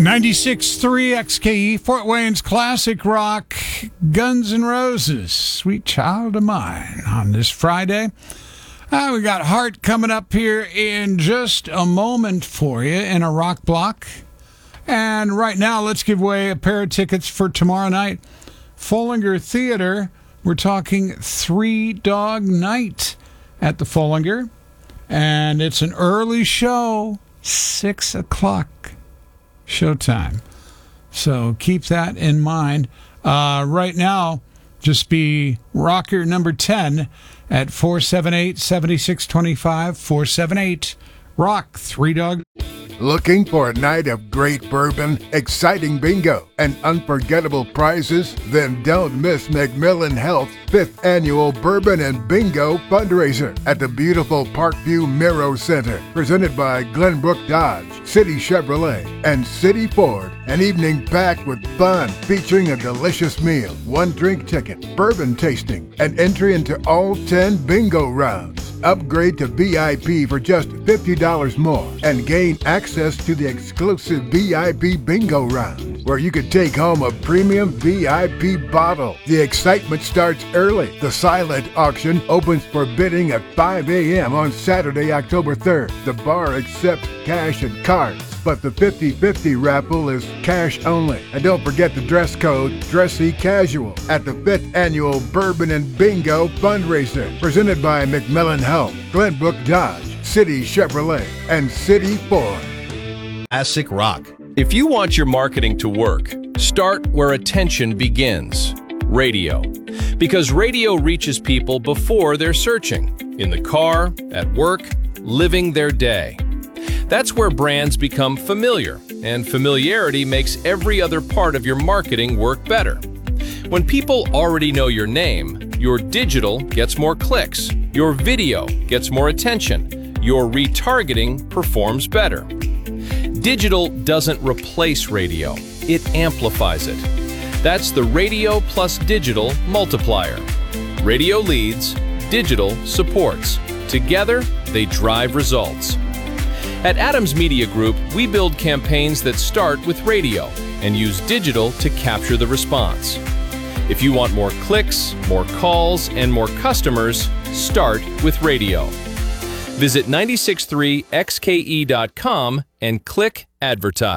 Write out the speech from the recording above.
96.3 XKE, Fort Wayne's classic rock, Guns N' Roses, Sweet Child of Mine, on this Friday. We got Heart coming up here in just a moment for you in a rock block. And right now, let's give away a pair of tickets for tomorrow night. Follinger Theater, we're talking Three Dog Night at the Follinger. And it's an early show, 6 o'clock. Showtime. So keep that in mind. Right now, just be rocker number 10 at 478-7625, 478-ROCK, Three Dog. Looking for a night of great bourbon, exciting bingo, and unforgettable prizes? Then don't miss McMillan Health's 5th Annual Bourbon and Bingo Fundraiser at the beautiful Parkview Miro Center, presented by Glenbrook Dodge, City Chevrolet, and City Ford. An evening packed with fun, featuring a delicious meal, 1-drink ticket, bourbon tasting, and entry into all 10 bingo rounds. Upgrade to VIP for just $50 more and gain access to the exclusive VIP bingo round, where you could take home a premium VIP bottle. The excitement starts early. The silent auction opens for bidding at 5 a.m. on Saturday, October 3rd. The bar accepts cash and cards, but the 50-50 raffle is cash only. And don't forget the dress code, dressy casual, at the 5th Annual Bourbon and Bingo Fundraiser, presented by McMillan Health, Glenbrook Dodge, City Chevrolet, and City Ford. Classic rock. If you want your marketing to work, start where attention begins. Radio. Because radio reaches people before they're searching. In the car, at work, living their day. That's where brands become familiar, and familiarity makes every other part of your marketing work better. When people already know your name, your digital gets more clicks, your video gets more attention, your retargeting performs better. Digital doesn't replace radio, it amplifies it. That's the radio plus digital multiplier. Radio leads, digital supports. Together, they drive results. At Adams Media Group, we build campaigns that start with radio and use digital to capture the response. If you want more clicks, more calls, and more customers, start with radio. Visit 963xke.com and click Advertise.